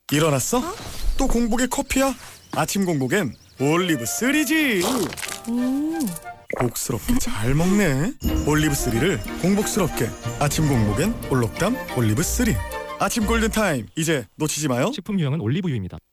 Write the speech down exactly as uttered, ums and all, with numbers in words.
일어났어? 또 공복에 커피야? 아침 공복엔 올리브 쓰리지. 음. 복스럽게 잘 먹네. 올리브 쓰리를 공복스럽게. 아침 공복엔 올록담 올리브 쓰리. 아침 골든타임 이제 놓치지 마요. 식품 유형은 올리브유입니다.